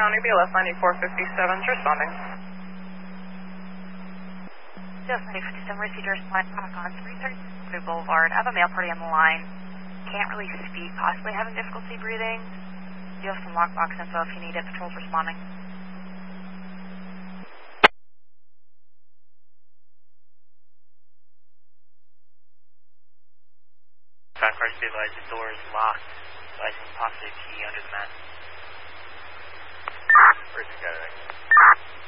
County, BLS 9457, responding. BLS 9457, received your response back on 332 Boulevard. I have a male party on the line. Can't really speak, possibly having difficulty breathing. You have some lockbox info if you need it. Patrol's responding. Car stabilized, the door is locked. License possibly key under the mat. Bridge skylight.